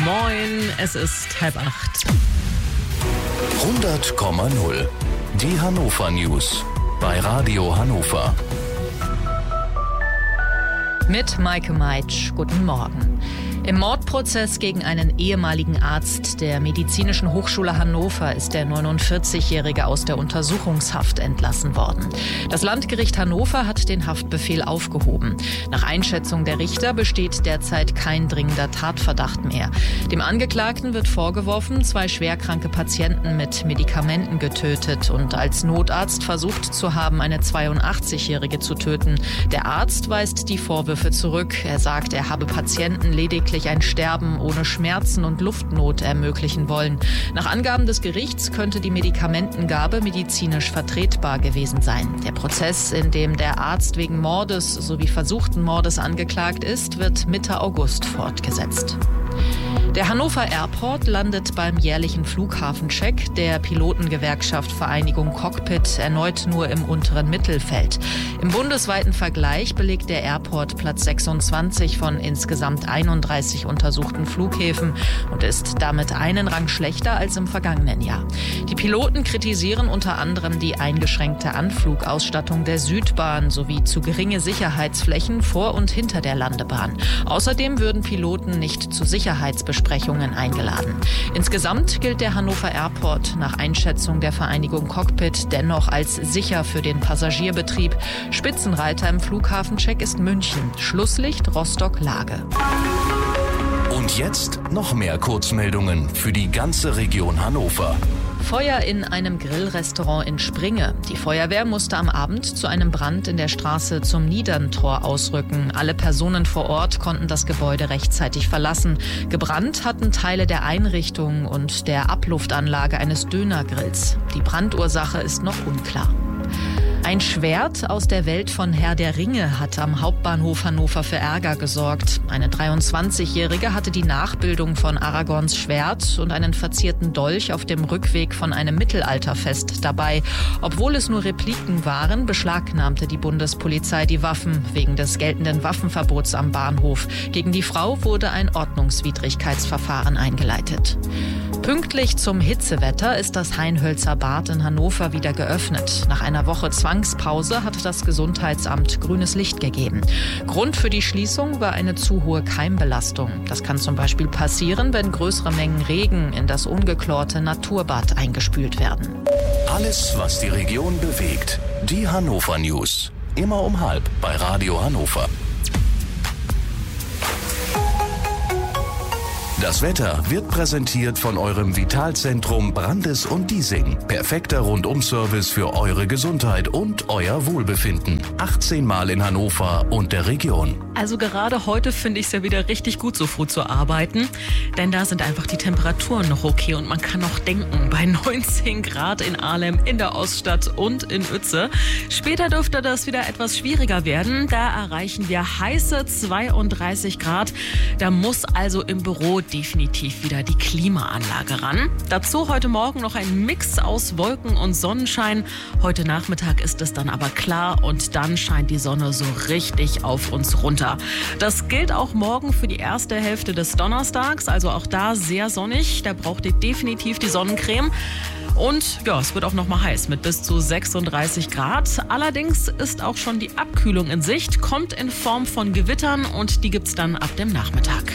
Moin, es ist 7:30. 100,0. Die Hannover News bei Radio Hannover. Mit Maike Meitsch, guten Morgen. Im Mordprozess gegen einen ehemaligen Arzt der Medizinischen Hochschule Hannover ist der 49-Jährige aus der Untersuchungshaft entlassen worden. Das Landgericht Hannover hat den Haftbefehl aufgehoben. Nach Einschätzung der Richter besteht derzeit kein dringender Tatverdacht mehr. Dem Angeklagten wird vorgeworfen, 2 schwerkranke Patienten mit Medikamenten getötet und als Notarzt versucht zu haben, eine 82-Jährige zu töten. Der Arzt weist die Vorwürfe zurück. Er sagt, er habe Patienten lediglich ein Sterben ohne Schmerzen und Luftnot ermöglichen wollen. Nach Angaben des Gerichts könnte die Medikamentengabe medizinisch vertretbar gewesen sein. Der Prozess, in dem der Arzt wegen Mordes sowie versuchten Mordes angeklagt ist, wird Mitte August fortgesetzt. Der Hannover Airport landet beim jährlichen Flughafencheck der Pilotengewerkschaft Vereinigung Cockpit erneut nur im unteren Mittelfeld. Im bundesweiten Vergleich belegt der Airport Platz 26 von insgesamt 31 untersuchten Flughäfen und ist damit einen Rang schlechter als im vergangenen Jahr. Die Piloten kritisieren unter anderem die eingeschränkte Anflugausstattung der Südbahn sowie zu geringe Sicherheitsflächen vor und hinter der Landebahn. Außerdem würden Piloten nicht zu Sicherheitsbesprechungen eingeladen. Insgesamt gilt der Hannover Airport nach Einschätzung der Vereinigung Cockpit dennoch als sicher für den Passagierbetrieb. Spitzenreiter im Flughafencheck ist München. Schlusslicht Rostock-Lage. Und jetzt noch mehr Kurzmeldungen für die ganze Region Hannover. Feuer in einem Grillrestaurant in Springe. Die Feuerwehr musste am Abend zu einem Brand in der Straße zum Niederntor ausrücken. Alle Personen vor Ort konnten das Gebäude rechtzeitig verlassen. Gebrannt hatten Teile der Einrichtung und der Abluftanlage eines Dönergrills. Die Brandursache ist noch unklar. Ein Schwert aus der Welt von Herr der Ringe hat am Hauptbahnhof Hannover für Ärger gesorgt. Eine 23-Jährige hatte die Nachbildung von Aragorns Schwert und einen verzierten Dolch auf dem Rückweg von einem Mittelalterfest dabei. Obwohl es nur Repliken waren, beschlagnahmte die Bundespolizei die Waffen wegen des geltenden Waffenverbots am Bahnhof. Gegen die Frau wurde ein Ordnungswidrigkeitsverfahren eingeleitet. Pünktlich zum Hitzewetter ist das Hainhölzer Bad in Hannover wieder geöffnet. Nach einer Woche Zwangspause hat das Gesundheitsamt grünes Licht gegeben. Grund für die Schließung war eine zu hohe Keimbelastung. Das kann zum Beispiel passieren, wenn größere Mengen Regen in das ungeklorte Naturbad eingespült werden. Alles, was die Region bewegt. Die Hannover News. Immer um 12:30 bei Radio Hannover. Das Wetter wird präsentiert von eurem Vitalzentrum Brandes und Diesing. Perfekter Rundum-Service für eure Gesundheit und euer Wohlbefinden. 18 Mal in Hannover und der Region. Also gerade heute finde ich es ja wieder richtig gut, so früh zu arbeiten. Denn da sind einfach die Temperaturen noch okay und man kann noch denken, bei 19 Grad in Ahlem, in der Oststadt und in Uetze. Später dürfte das wieder etwas schwieriger werden. Da erreichen wir heiße 32 Grad. Da muss also im Büro definitiv wieder die Klimaanlage ran. Dazu heute Morgen noch ein Mix aus Wolken und Sonnenschein. Heute Nachmittag ist es dann aber klar und dann scheint die Sonne so richtig auf uns runter. Das gilt auch morgen für die erste Hälfte des Donnerstags, also auch da sehr sonnig. Da braucht ihr definitiv die Sonnencreme. Und ja, es wird auch noch mal heiß mit bis zu 36 Grad. Allerdings ist auch schon die Abkühlung in Sicht, kommt in Form von Gewittern und die gibt's dann ab dem Nachmittag.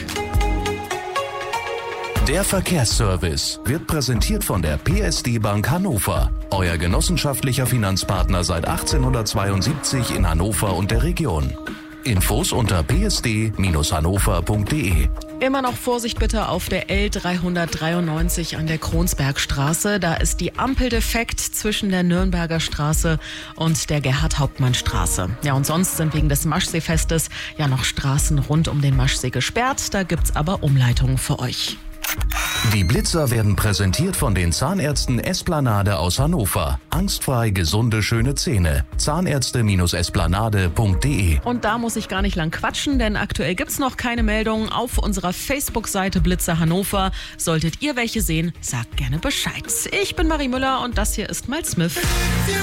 Der Verkehrsservice wird präsentiert von der PSD Bank Hannover. Euer genossenschaftlicher Finanzpartner seit 1872 in Hannover und der Region. Infos unter psd-hannover.de. Immer noch Vorsicht bitte auf der L393 an der Kronsbergstraße. Da ist die Ampel defekt zwischen der Nürnberger Straße und der Gerhard-Hauptmann-Straße. Ja, und sonst sind wegen des Maschseefestes ja noch Straßen rund um den Maschsee gesperrt. Da gibt's aber Umleitungen für euch. Die Blitzer werden präsentiert von den Zahnärzten Esplanade aus Hannover. Angstfrei gesunde, schöne Zähne. Zahnärzte-esplanade.de. Und da muss ich gar nicht lang quatschen, denn aktuell gibt's noch keine Meldungen auf unserer Facebook-Seite Blitzer Hannover. Solltet ihr welche sehen, sagt gerne Bescheid. Ich bin Marie Müller und das hier ist Mal Smith.